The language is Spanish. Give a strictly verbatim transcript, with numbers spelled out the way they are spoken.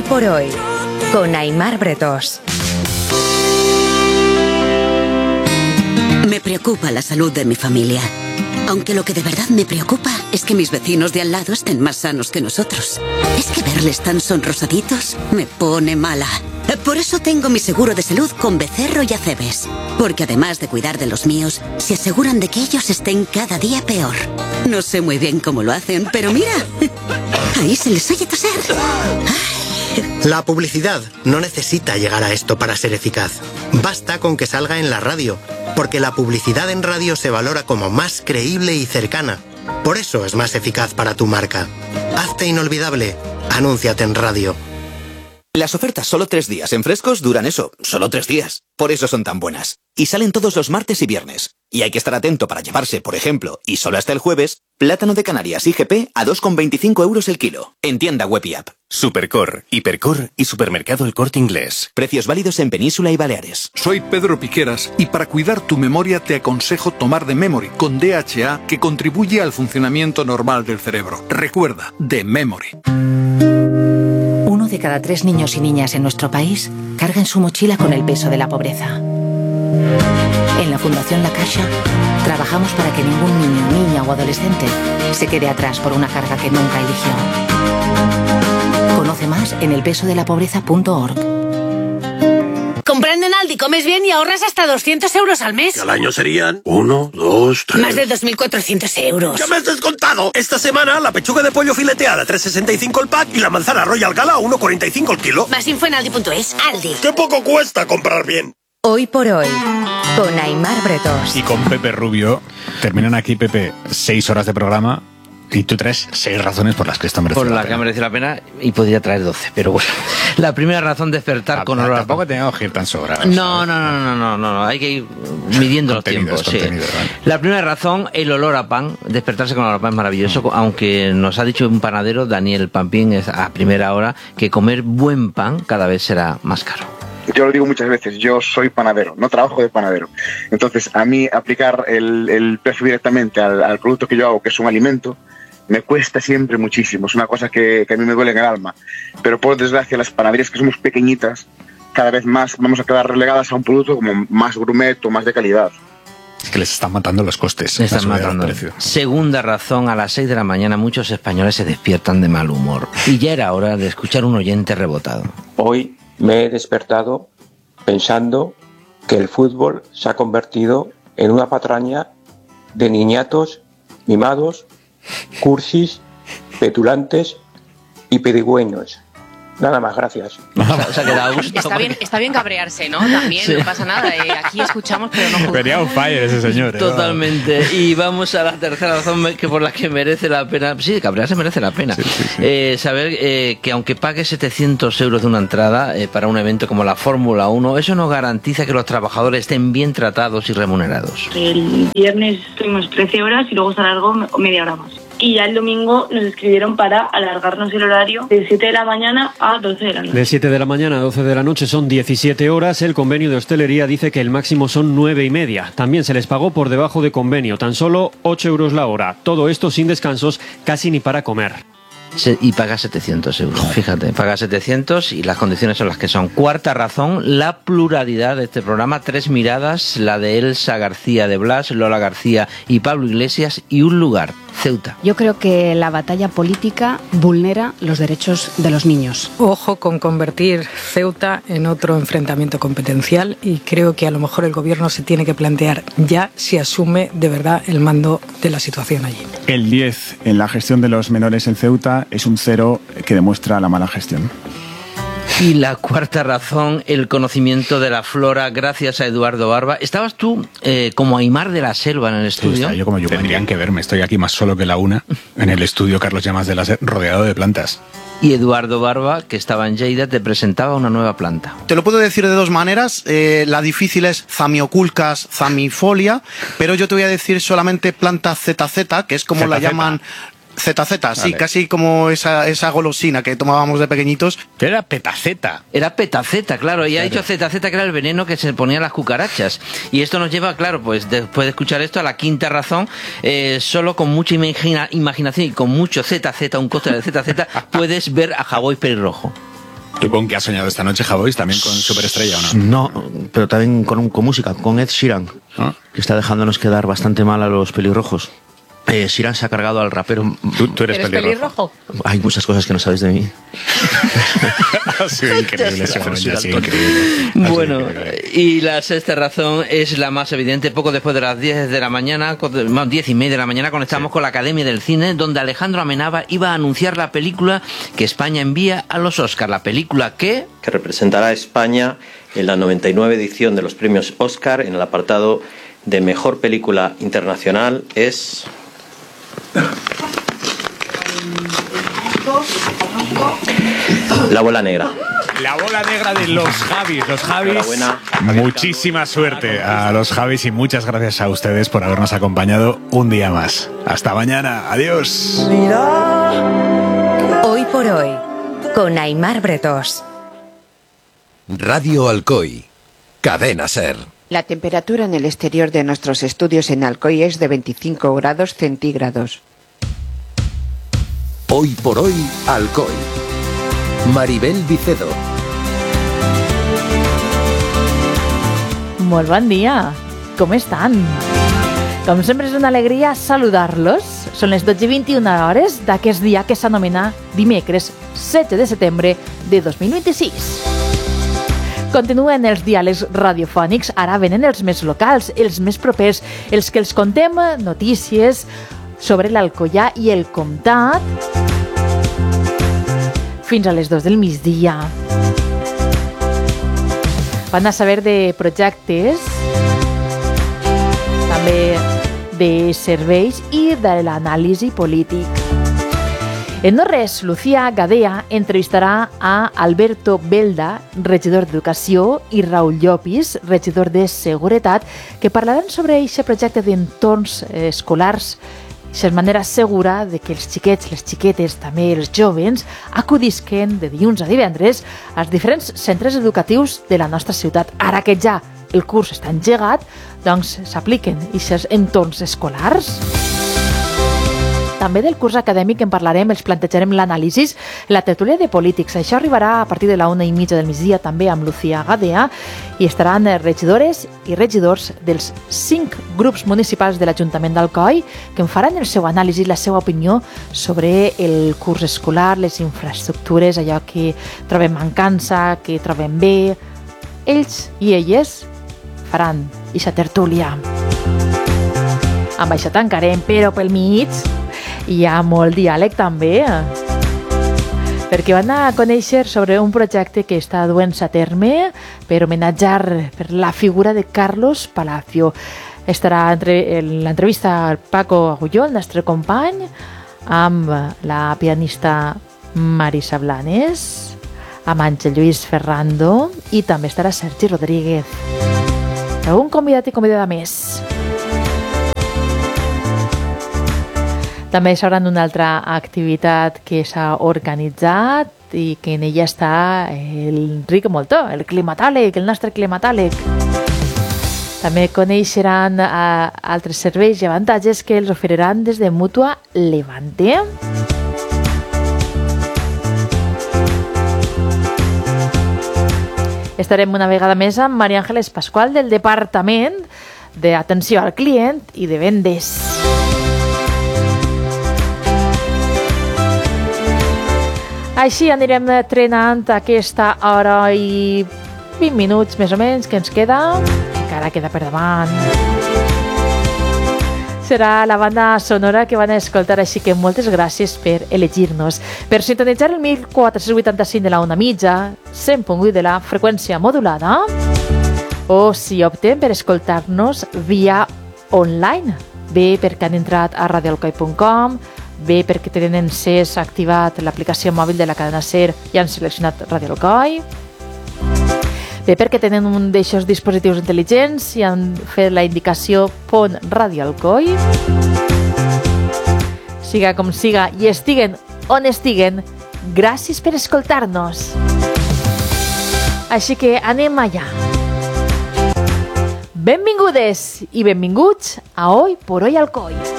por hoy, con Aimar Bretós. Me preocupa la salud de mi familia. Aunque lo que de verdad me preocupa es que mis vecinos de al lado estén más sanos que nosotros. Es que verles tan sonrosaditos me pone mala. Por eso tengo mi seguro de salud con Becerro y Acebes. Porque además de cuidar de los míos, se aseguran de que ellos estén cada día peor. No sé muy bien cómo lo hacen, pero mira, ahí se les oye toser. La publicidad no necesita llegar a esto para ser eficaz. Basta con que salga en la radio, porque la publicidad en radio se valora como más creíble y cercana. Por eso es más eficaz para tu marca. Hazte inolvidable. Anúnciate en radio. Las ofertas solo tres días en Frescos duran eso, solo tres días. Por eso son tan buenas. Y salen todos los martes y viernes. Y hay que estar atento para llevarse, por ejemplo, y solo hasta el jueves, plátano de Canarias I G P a dos con veinticinco euros el kilo. En tienda web y app. Supercor, Hipercor y Supermercado El Corte Inglés. Precios válidos en Península y Baleares. Soy Pedro Piqueras y para cuidar tu memoria te aconsejo tomar The Memory con D H A que contribuye al funcionamiento normal del cerebro. Recuerda, The Memory. Uno de cada tres niños y niñas en nuestro país carga en su mochila con el peso de la pobreza. En la Fundación La Caixa trabajamos para que ningún niño, niña o adolescente se quede atrás por una carga que nunca eligió. Conoce más en el peso de la pobreza punto org. Comprando en Aldi comes bien y ahorras hasta doscientos euros al mes. Que al año serían uno, dos, tres... Más de dos mil cuatrocientos euros. ¡Ya me has descontado! Esta semana la pechuga de pollo fileteada tres sesenta y cinco el pack y la manzana Royal Gala uno cuarenta y cinco el kilo. Más info en aldi punto es. Aldi. ¡Qué poco cuesta comprar bien! Hoy por hoy, con Aimar Bretós. Y con Pepe Rubio. Terminan aquí, Pepe, seis horas de programa. Y tú traes seis razones por las que esto merece por la la pena. que ha merecido la pena, y podría traer doce, pero bueno. La primera razón, despertar Ah, con olor a tampoco pan. tenemos que ir tan sobrados. No, no, no, no, no, no, no, hay que ir midiendo los tiempos. Sí. Vale. La primera razón, el olor a pan. Despertarse con olor a pan es maravilloso, mm. aunque nos ha dicho un panadero, Daniel Pampín, a primera hora, que comer buen pan cada vez será más caro. Yo lo digo muchas veces, yo soy panadero, no trabajo de panadero. Entonces, a mí aplicar el, el precio directamente al, al producto que yo hago, que es un alimento, me cuesta siempre muchísimo. Es una cosa que, que a mí me duele en el alma. Pero por desgracia, las panaderías que somos pequeñitas, cada vez más vamos a quedar relegadas a un producto como más gourmet o más de calidad. Es que les están matando los costes. Les están matando. Segunda razón, a las seis de la mañana muchos españoles se despiertan de mal humor. Y ya era hora de escuchar un oyente rebotado. Hoy me he despertado pensando que el fútbol se ha convertido en una patraña de niñatos mimados, cursis, petulantes y pedigüeños. Nada más, gracias. O sea, que da gusto. Está bien, está bien cabrearse, ¿no? También, sí. No pasa nada. Eh, aquí escuchamos, pero no juzgamos. Venía un fire ese señor. ¿eh? Totalmente. Y vamos a la tercera razón que por la que merece la pena. Sí, cabrearse merece la pena. Sí, sí, sí. Eh, saber eh, que aunque pague setecientos euros de una entrada eh, para un evento como la Fórmula uno, eso no garantiza que los trabajadores estén bien tratados y remunerados. El viernes estuvimos trece horas y luego se alargó media hora más. Y ya el domingo nos escribieron para alargarnos el horario de siete de la mañana a doce de la noche. De siete de la mañana a doce de la noche son diecisiete horas. El convenio de hostelería dice que el máximo son nueve y media. También se les pagó por debajo de convenio, tan solo ocho euros la hora. Todo esto sin descansos, casi ni para comer. Y paga setecientos euros, fíjate, paga setecientos y las condiciones son las que son. Cuarta razón, la pluralidad de este programa, tres miradas, la de Elsa García de Blas, Lola García y Pablo Iglesias, y un lugar, Ceuta. Yo creo que la batalla política vulnera los derechos de los niños. Ojo con convertir Ceuta en otro enfrentamiento competencial, y creo que a lo mejor el gobierno se tiene que plantear ya si asume de verdad el mando de la situación allí. El diez en la gestión de los menores en Ceuta es un cero que demuestra la mala gestión. Y la cuarta razón, el conocimiento de la flora, gracias a Eduardo Barba. ¿Estabas tú eh, como Aimar de la Selva en el estudio? Sí, yo como yo. Tendrían que verme, estoy aquí más solo que la una, en el estudio Carlos Llamas de la Ser, rodeado de plantas. Y Eduardo Barba, que estaba en Lleida, te presentaba una nueva planta. Te lo puedo decir de dos maneras. Eh, la difícil es Zamioculcas zamifolia, pero yo te voy a decir solamente planta Z Z, que es como Z Z. la llaman... Z Z, sí, Vale. casi como esa, esa golosina que tomábamos de pequeñitos. Pero era petaceta. Era petaceta, claro, y Claro. ha dicho Z Z, que era el veneno que se ponía a las cucarachas. Y esto nos lleva, claro, pues después de escuchar esto, a la quinta razón. Eh, solo con mucha imagina- imaginación y con mucho Z Z, un cóctel de Z Z, puedes ver a Hawái pelirrojo. ¿Tú con qué has soñado esta noche, Javois? ¿También con Superestrella o no? No, pero también con, con música, con Ed Sheeran, ¿Ah? que está dejándonos quedar bastante mal a los pelirrojos. Eh, Sheeran se ha cargado al rapero. ¿Tú, tú eres, ¿Eres pelirrojo? pelirrojo? Hay muchas cosas que no sabéis de mí. Ha sido increíble ese momento, ha sido increíble. Bueno, y la sexta razón es la más evidente. Poco después de las diez de la mañana, más diez y media de la mañana, conectamos sí. con la Academia del Cine, donde Alejandro Amenábar iba a anunciar la película que España envía a los Oscar. La película que... que representará a España en la noventa y nueve edición de los premios Oscar. En el apartado de Mejor Película Internacional es... La bola negra. La bola negra de los Javis. Los Javis. Muchísima suerte a los Javis y muchas gracias a ustedes por habernos acompañado un día más. Hasta mañana. Adiós. Hoy por hoy, con Aimar Bretós. Radio Alcoy. Cadena Ser. La temperatura en el exterior de nuestros estudios en Alcoy es de veinticinco grados centígrados. Hoy por hoy, Alcoy. Maribel Vicedo. Molt bon dia. Com estan? Com sempre és una alegria saludar-los. Són les dotze i vint-i-una hores d'aquest dia que s'anomena dimecres setze de setembre de dos mil vint-i-sis. Continuen els diàlegs radiofònics, ara venen els més locals, els més propers, els que els contem notícies sobre l'Alcoià i el Comtat fins a les dues del migdia. Van a saber de projectes, també de serveis i de l'anàlisi polític. En no res, Lucía Gadea entrevistarà a Alberto Belda, regidor d'Educació, i Raül Llopis, regidor de Seguretat, que parlaran sobre aquest projecte d'entorns escolars, aquesta manera segura de que els xiquets, les xiquetes, també els jovens, acudisquen de dilluns a divendres als diferents centres educatius de la nostra ciutat. Ara que ja el curs està engegat, doncs s'apliquen aquests entorns escolars. També del curs acadèmic en parlarem, els plantejarem l'anàlisi, la tertúlia de polítics. Això arribarà a partir de la una i mitja del migdia també amb Lucía Gadea i estaran regidores i regidors dels cinc grups municipals de l'Ajuntament d'Alcoi que en faran el seu anàlisi, la seva opinió sobre el curs escolar, les infraestructures, allò que trobem mancança, que trobem bé. Ells i elles faran aquesta tertúlia. Amb això tancarem, però pel mig hi ha molt diàleg també, perquè van a conèixer sobre un projecte que està duent-se a terme per homenatjar per la figura de Carlos Palacio. Estarà entre, en l'entrevista al Paco Agulló, el nostre company, amb la pianista Marisa Blanes, amb Àngel Lluís Ferrando i també estarà Sergi Rodríguez. Algun convidat i convidada més. També s'haurà una altra activitat que s'ha organitzat i que en ella està l'Enrique Moltó, el climatòleg, el nostre climatòleg. També coneixeran altres serveis i avantatges que els oferiran des de Mútua Levante. Estarem una vegada més amb Maria Ángeles Pascual del Departament d'Atenció al Client i de Vendes. Així anirem trenant aquesta hora i vint minuts més o menys que ens queda. Encara queda per davant. Serà la banda sonora que van a escoltar, així que moltes gràcies per elegir-nos. Per sintonitzar el mil quatre-cents vuitanta-cinc de la ona mitja, cent punt vuit de la freqüència modulada, o si opten per escoltar-nos via online, bé perquè han entrat a radio alcoi punt com, bé perquè tenen encès activat l'aplicació mòbil de la cadena SER i han seleccionat Radio Alcoi, bé perquè tenen un d'aixòs dispositius intel·ligents i han fet la indicació Pon Radio Alcoi. Siga com siga i estiguen on estiguen, gràcies per escoltar-nos. Així que anem allà. Benvingudes i benvinguts a Hoy por Hoy Alcoi.